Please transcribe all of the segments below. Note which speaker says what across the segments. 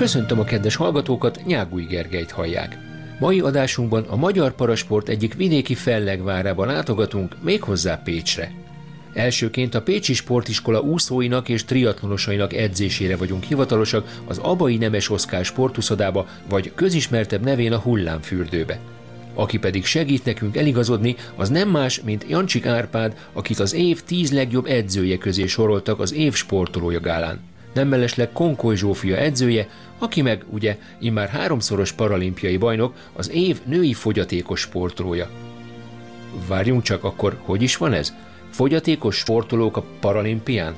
Speaker 1: Köszöntöm a kedves hallgatókat, Nyágúj Gergelyt hallják. Mai adásunkban a magyar parasport egyik vidéki fellegvárában látogatunk, méghozzá Pécsre. Elsőként a Pécsi Sportiskola úszóinak és triatlonosainak edzésére vagyunk hivatalosak az Abai Nemes Oszkár sportuszodába, vagy közismertebb nevén a Hullámfürdőbe. Aki pedig segít nekünk eligazodni, az nem más, mint Jancsik Árpád, akit az év 10 legjobb edzője közé soroltak az év sportolója gálán. Nem mellesleg Konkoly Zsófia edzője, aki meg ugye immár 3-szoros paralimpiai bajnok, az év női fogyatékos sportolója. Várjunk csak, akkor hogy is van ez? Fogyatékos sportolók a paralimpián?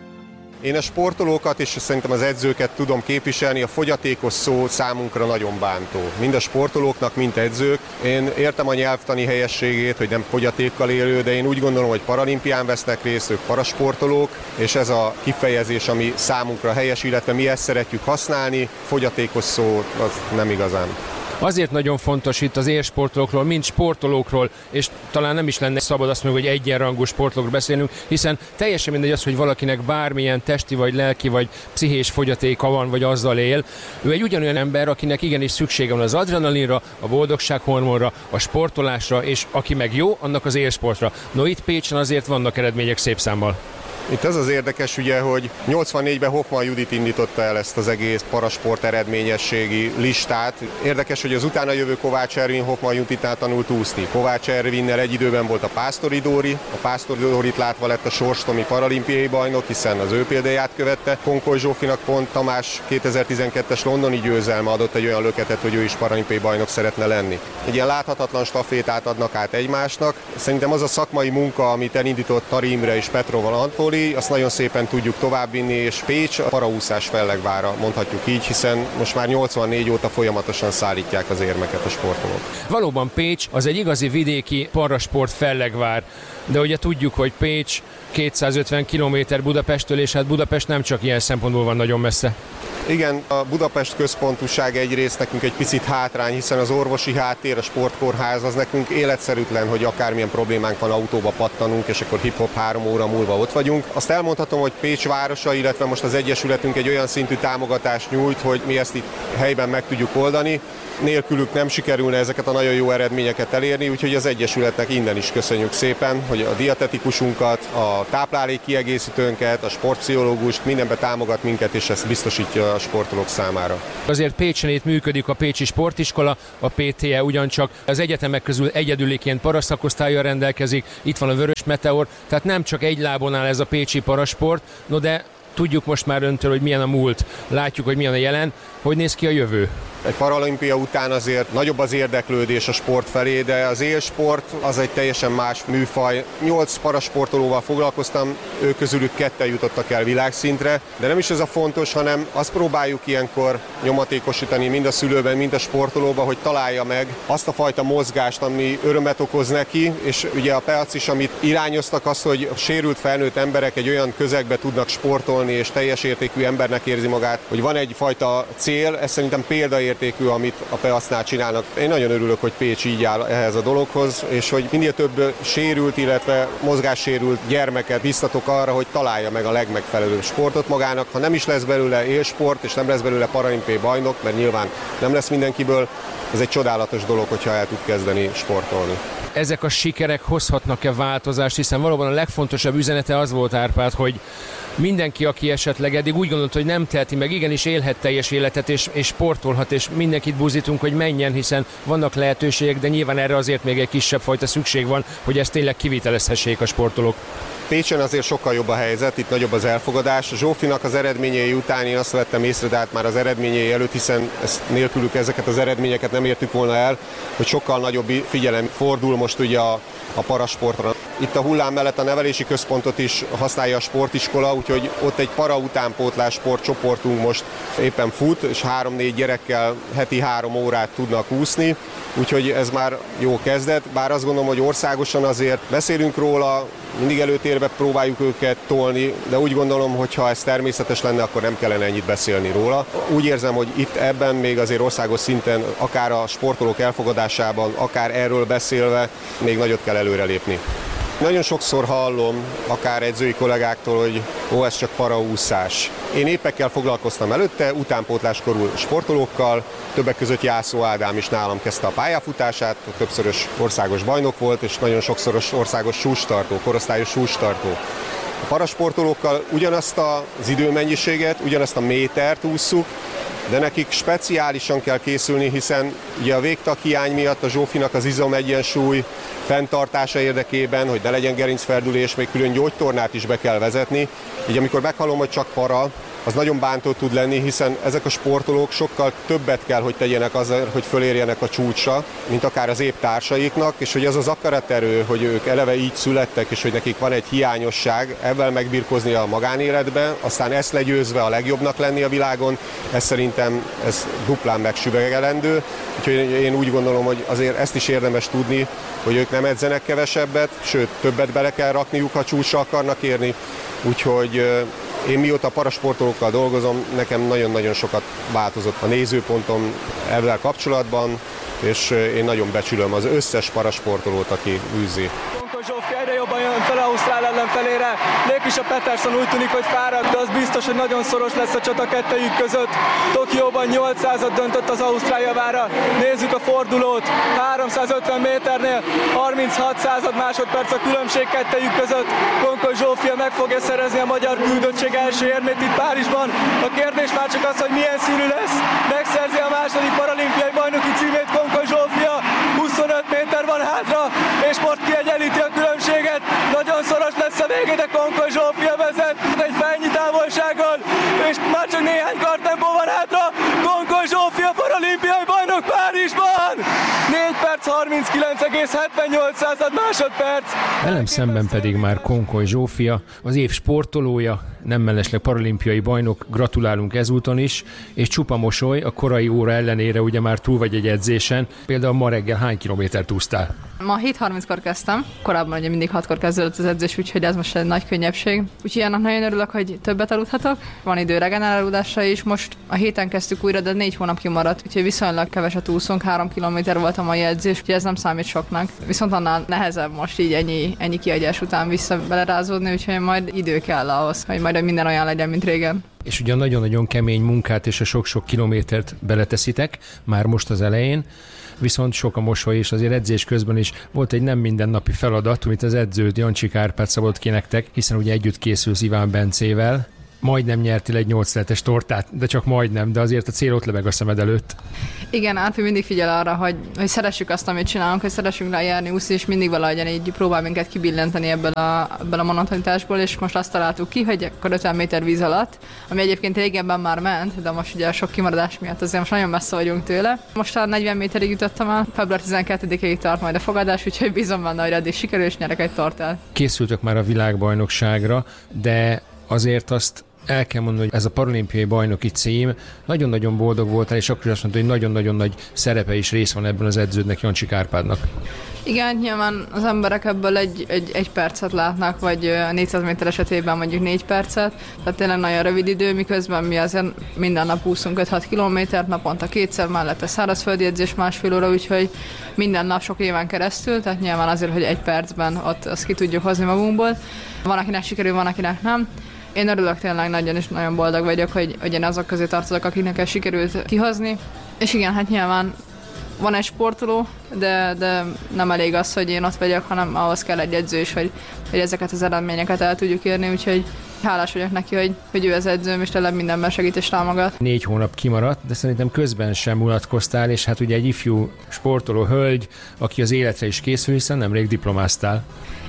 Speaker 2: Én a sportolókat és szerintem az edzőket tudom képviselni, a fogyatékos szó számunkra nagyon bántó. Mind a sportolóknak, mind edzők. Én értem a nyelvtani helyességét, hogy nem fogyatékkal élő, de én úgy gondolom, hogy paralimpián vesznek részt, ők parasportolók, és ez a kifejezés, ami számunkra helyes, illetve mi ezt szeretjük használni, fogyatékos szó az nem igazán.
Speaker 3: Azért nagyon fontos itt az élsportolókról, mint sportolókról, és talán nem is lenne szabad azt mondani, hogy egyenrangú sportolókról beszélünk, hiszen teljesen mindegy az, hogy valakinek bármilyen testi, vagy lelki, vagy pszichés fogyatéka van, vagy azzal él. Ő egy ugyanolyan ember, akinek igenis szüksége van az adrenalinra, a boldogsághormonra, a sportolásra, és aki meg jó, annak az élsportra. No, itt Pécsen azért vannak eredmények szép számmal.
Speaker 2: Itt ez az érdekes ugye, hogy 84-ben Hoffman Judit indította el ezt az egész parasport eredményességi listát. Érdekes, hogy az utána jövő Kovács Ervin Hoffman Juditnál tanult úszni. Kovács Ervinnel egy időben volt a Pásztori Dóri. A Pásztori Dórit látva lett a sorstomi paralimpiai bajnok, hiszen az ő példáját követte. Konkoly Zsófinak pont Tamás 2012-es londoni győzelme adott egy olyan löketet, hogy ő is paralimpiai bajnok szeretne lenni. Egy ilyen láthatatlan stafétát adnak át egymásnak. Szerintem az a szakmai munka, amit elindított Tari Imre és Petrov Antóli, azt nagyon szépen tudjuk továbbvinni, és Pécs a paraúszás fellegvára, mondhatjuk így, hiszen most már 84 óta folyamatosan szállítják az érmeket a sportolók.
Speaker 3: Valóban Pécs az egy igazi vidéki parasport fellegvár, de ugye tudjuk, hogy Pécs 250 km Budapesttől, és hát Budapest nem csak ilyen szempontból van nagyon messze.
Speaker 2: Igen, a Budapest központúság egyrészt nekünk egy picit hátrány, hiszen az orvosi háttér, a sportkórház az nekünk életszerűtlen, hogy akármilyen problémánk van, autóba pattanunk, és akkor hip-hop 3 óra múlva ott vagyunk. Azt elmondhatom, hogy Pécs városa, illetve most az Egyesületünk egy olyan szintű támogatást nyújt, hogy mi ezt itt helyben meg tudjuk oldani. Nélkülük nem sikerülne ezeket a nagyon jó eredményeket elérni, úgyhogy az Egyesületnek innen is köszönjük szépen, hogy a dietetikusunkat, a táplálékkiegészítőnket, a sportpszichológust mindenbe támogat minket, és ezt biztosítja a sportolók számára.
Speaker 3: Azért Pécsen itt működik a Pécsi Sportiskola, a PTE ugyancsak az egyetemek közül egyedüliként paraszakosztállyal rendelkezik, itt van a Vörös Meteor, tehát nem csak egy lábon áll ez a pécsi parasport, no de tudjuk most már öntől, hogy milyen a múlt, látjuk, hogy milyen a jelen, hogy néz ki a jövő.
Speaker 2: Egy paralimpia után azért nagyobb az érdeklődés a sport felé, de az élsport az egy teljesen más műfaj. 8 parasportolóval foglalkoztam, ők közülük 2 jutottak el világszintre, de nem is ez a fontos, hanem azt próbáljuk ilyenkor nyomatékosítani mind a szülőben, mind a sportolóban, hogy találja meg azt a fajta mozgást, ami örömet okoz neki, és ugye a PEAC is, amit irányoztak, az, hogy a sérült felnőtt emberek egy olyan közegbe tudnak sportolni, és teljes értékű embernek érzi magát, hogy van egyfajta cél, ez szerintem példaértékű, amit a PEAC-nál csinálnak. Én nagyon örülök, hogy Pécs így áll ehhez a dologhoz, és hogy minél több sérült, illetve mozgássérült gyermeket biztatok arra, hogy találja meg a legmegfelelőbb sportot magának. Ha nem is lesz belőle élsport, és nem lesz belőle paralimpiai bajnok, mert nyilván nem lesz mindenkiből, ez egy csodálatos dolog, hogyha el tud kezdeni sportolni.
Speaker 3: Ezek a sikerek hozhatnak-e változást, hiszen valóban a legfontosabb üzenete az volt, Árpád, hogy mindenki, aki esetleg eddig úgy gondolt, hogy nem teheti meg, igenis élhet teljes életet, és sportolhat, és mindenkit buzdítunk, hogy menjen, hiszen vannak lehetőségek, de nyilván erre azért még egy kisebb fajta szükség van, hogy ezt tényleg kivitelezhessék a sportolók.
Speaker 2: Pécsen azért sokkal jobb a helyzet, itt nagyobb az elfogadás. Zsófinak az eredményei után én azt vettem észre, de hát már az eredményei előtt, hiszen nélkülük ezeket az eredményeket nem értük volna el, hogy sokkal nagyobb figyelem fordul most ugye a parasportra. Itt a Hullám mellett a nevelési központot is használja a sportiskola, úgyhogy ott egy para utánpótlás sportcsoportunk most éppen fut, és 3-4 gyerekkel heti 3 órát tudnak úszni, úgyhogy ez már jó kezdet, bár azt gondolom, hogy országosan azért beszélünk róla, mindig előtérbe próbáljuk őket tolni, de úgy gondolom, hogy ha ez természetes lenne, akkor nem kellene ennyit beszélni róla. Úgy érzem, hogy itt ebben még azért országos szinten, akár a sportolók elfogadásában, akár erről beszélve, még nagyot kell előrelépni. Nagyon sokszor hallom, akár edzői kollégáktól, hogy ez csak paraúszás. Én épekkel foglalkoztam előtte, utánpótláskorú sportolókkal, többek között Jászó Ádám is nálam kezdte a pályafutását, többszörös országos bajnok volt, és nagyon sokszoros országos súlytartó, korosztályos súlytartó. A parasportolókkal ugyanazt az időmennyiséget, ugyanazt a métert ússzuk, de nekik speciálisan kell készülni, hiszen ugye a végtaghiány miatt a Zsófinak az izomegyensúly fenntartása érdekében, hogy ne legyen gerincferdülés, még külön gyógytornát is be kell vezetni. Így amikor meghallom, hogy csak para, az nagyon bántó tud lenni, hiszen ezek a sportolók sokkal többet kell, hogy tegyenek azért, hogy fölérjenek a csúcsra, mint akár az épp társaiknak, és hogy az az akaraterő, hogy ők eleve így születtek, és hogy nekik van egy hiányosság, ebben megbirkózni a magánéletbe, aztán ezt legyőzve a legjobbnak lenni a világon, ez szerintem ez duplán megsüvegelendő. Úgyhogy én úgy gondolom, hogy azért ezt is érdemes tudni, hogy ők nem edzenek kevesebbet, sőt többet bele kell rakniuk, ha csúcsra akarnak érni. Úgyhogy én mióta parasportolókkal dolgozom, nekem nagyon-nagyon sokat változott a nézőpontom ezzel kapcsolatban, és én nagyon becsülöm az összes parasportolót, aki űzi.
Speaker 4: Zsófi egyre jobban jön fel Ausztrál ellenfelére. Lépis a Peterson úgy tűnik, hogy fárad, de az biztos, hogy nagyon szoros lesz a csata kettejük között. Tokióban 800-at döntött az ausztrál javára. Nézzük a fordulót. 350 méternél 36 másodperc a különbség kettejük között. Konkoly Zsófia meg fogja szerezni a magyar küldöttség első érmét itt Párizsban. A kérdés már csak az, hogy milyen színű lesz. Megszerzi a második paralimpiai bajnoki címét Konkoly Zsófia. 25 méter van hátra, és most kiegyenlíti a különbséget. Nagyon szoros lesz a vége, de Konkoly Zsófia vezet egy fejnyi távolsággal, és már csak néhány kartempó van hátra. Konkoly Zsófia paralimpiai bajnok Párizsban! 4 perc 39,78 másodperc.
Speaker 3: Velem szemben pedig már Konkoly Zsófia, az év sportolója, nem mellesleg paralimpiai bajnok, gratulálunk ezúton is, és csupa mosoly, a korai óra ellenére ugye már túl vagy egy edzésen. Például ma reggel hány kilométert úsztál?
Speaker 5: Ma 7:30-kor kezdtem, korábban ugye mindig 6-kor kezdődött az edzés, úgyhogy ez most egy nagy könnyebbség. Úgyhogy annak nagyon örülök, hogy többet aludhatok. Van idő regenerálódásra is, most a héten kezdtük újra, de 4 hónap kimaradt, úgyhogy viszonylag keveset úszunk, 3 kilométer volt a mai edzés, úgyhogy ez nem számít soknak. Viszont annál nehezebb most így ennyi kiadás után vissza belerázódni, úgyhogy majd idő kell ahhoz, hogy majd minden olyan legyen, mint régen.
Speaker 3: És ugyan nagyon-nagyon kemény munkát és a sok-sok kilométert beleteszitek, már most az elején, viszont sok a mosoly, és azért edzés közben is volt egy nem mindennapi feladat, amit az edződ Jancsik Árpád szabott ki nektek, hiszen ugye együtt készülsz Iván Bencével. Majdnem nyertél egy 8 szeletes tortát, de csak majdnem, de azért a cél ott lebeg a szemed előtt.
Speaker 5: Igen, Árpi mindig figyel arra, hogy szeressük azt, amit csinálunk, hogy szeressünk lejárni, úszni, és mindig valahogyan így próbál minket kibillenteni ebből a monotonitásból, és most azt találtuk ki, hogy akkor 50 méter víz alatt, ami egyébként régebben már ment, de most ugye a sok kimaradás miatt azért most nagyon messze vagyunk tőle. Most a 40 méterig jutottam el, február 12-ig tart majd a fogadás, úgyhogy bízom benne, hogy addig sikerül, és nyerek egy tortát. Készültök
Speaker 3: már a világbajnokságra, de azért azt el kell mondani, hogy ez a paralimpiai bajnoki cím, nagyon-nagyon boldog voltál, és akkor azt mondta, hogy nagyon-nagyon nagy szerepe és rész van ebben az edződnek, Jancsik Árpádnak.
Speaker 5: Igen, nyilván az emberek ebből egy percet látnak, vagy a 400 méter esetében mondjuk 4 percet, tehát tényleg nagyon rövid idő, miközben mi azért minden nap úszunk 5-6 kilométert, naponta 2-szer, mellette szárazföldi edzés 1,5 óra, úgyhogy minden nap sok éven keresztül, tehát nyilván azért, hogy 1 percben ott azt ki tudjuk hozni magunkból. Van, akinek sikerül, van, akinek nem. Én örülök tényleg nagyon, és nagyon boldog vagyok, hogy én azok közé tartozok, akiknek ez sikerült kihozni. És igen, hát nyilván van egy sportoló, de nem elég az, hogy én ott vagyok, hanem ahhoz kell egy edző is, hogy ezeket az eredményeket el tudjuk érni, úgyhogy hálás vagyok neki, hogy ő az edzőm, és tényleg mindenben segít és támogat.
Speaker 3: 4 hónap kimaradt, de szerintem közben sem mulatkoztál, és hát ugye egy ifjú sportoló hölgy, aki az életre is készül, hiszen nemrég diplomáztál.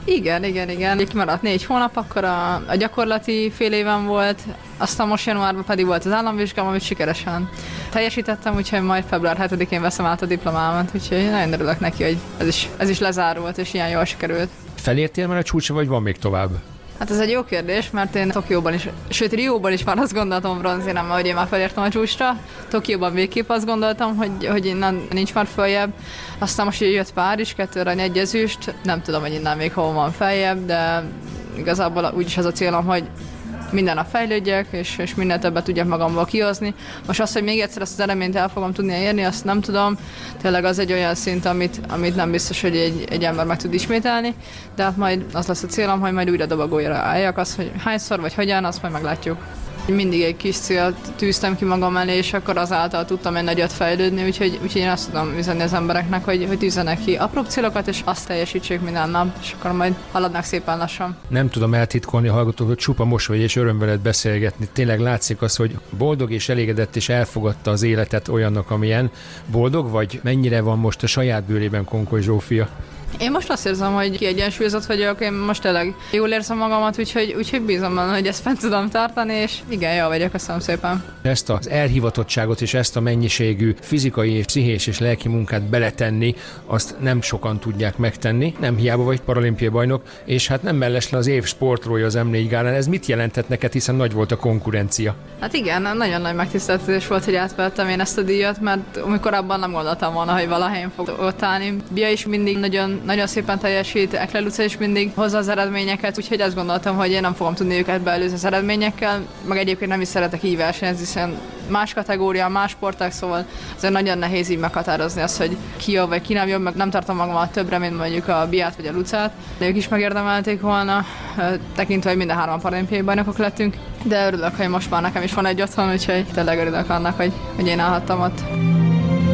Speaker 5: Igen. Kimaradt 4 hónap, akkor a gyakorlati fél éven volt, aztán most januárban pedig volt az államvizsgám, amit sikeresen teljesítettem, úgyhogy majd február 7-én veszem át a diplomámat, úgyhogy nagyon örülök neki, hogy ez is lezárult, és ilyen jól sikerült.
Speaker 3: Felértél már a csúcsra, vagy van még tovább?
Speaker 5: Hát ez egy jó kérdés, mert én Tokióban is, sőt Rióban is már azt gondoltam bronzéremben, hogy én már felértem a csúcsra. Tokióban végképp azt gondoltam, hogy innen nincs már följebb. Aztán most jött Párizs, 2 arany, 1 ezüst, nem tudom, hogy innen még hol van feljebb, de igazából úgyis az a célom, hogy minden nap fejlődjek, és minél többet tudjak magamból kihozni. Most azt, hogy még egyszer ezt az eredményt el fogom tudni érni, azt nem tudom. Tényleg az egy olyan szint, amit nem biztos, hogy egy ember meg tud ismételni, de hát majd az lesz a célom, hogy majd újra dobogóra álljak. Az, hogy hányszor vagy hogyan, azt majd meglátjuk. Mindig egy kis célt tűztem ki magam elé, és akkor azáltal tudtam egy nagyot fejlődni, úgyhogy én azt tudom üzenni az embereknek, hogy tűzzenek ki apróbb célokat, és azt teljesítsék minden nap, és akkor majd haladnak szépen lassan.
Speaker 3: Nem tudom eltitkolni a hallgatók, hogy csupa mosoly és öröm veled beszélgetni. Tényleg látszik az, hogy boldog és elégedett, és elfogadta az életet olyannak, amilyen. Boldog vagy? Mennyire van most a saját bőrében Konkoly Zsófia?
Speaker 5: Én most azt érzem, hogy kiegyensúlyozott vagyok, én most tényleg jól érzem magamat, úgyhogy bízom benne, hogy ezt fent tudom tartani, és igen, jól vagyok, köszönöm szépen.
Speaker 3: Ezt az elhivatottságot és ezt a mennyiségű fizikai és pszichés és lelki munkát beletenni, azt nem sokan tudják megtenni, nem hiába vagy paralimpiai bajnok, és hát nem mellesleg az év sportolója az M4 gálán. Ez mit jelentett neked, hiszen nagy volt a konkurencia?
Speaker 5: Hát igen, nagyon nagy megtiszteltetés volt, hogy átvettem én ezt a díjat, mert amikor abban nem gondoltam volna, hogy valahelyen fog ott állni. Bia is mindig nagyon szépen teljesít, Ekler Luca is mindig hozza az eredményeket, úgyhogy azt gondoltam, hogy én nem fogom tudni őket beelőzni az eredményekkel, meg egyébként nem is szeretek így versenyezni, hiszen más kategória, más sporták, szóval azért nagyon nehéz így meghatározni azt, hogy ki jobb vagy ki nem jobb, meg nem tartom magamat többre, mint mondjuk a Biát vagy a Lucát, de ők is megérdemelték volna, tekintve, hogy minden 3 paralimpiai bajnokok lettünk, de örülök, hogy most már nekem is van egy otthon, úgyhogy tényleg örülök annak, hogy én állhattam ott.